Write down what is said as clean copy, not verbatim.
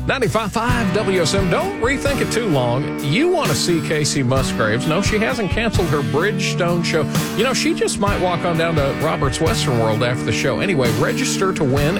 95.5 WSM. Don't rethink it too long. You want to see Casey Musgraves. No, she hasn't canceled her Bridgestone show. You know, she just might walk on down to Robert's Western World after the show. Anyway, register to win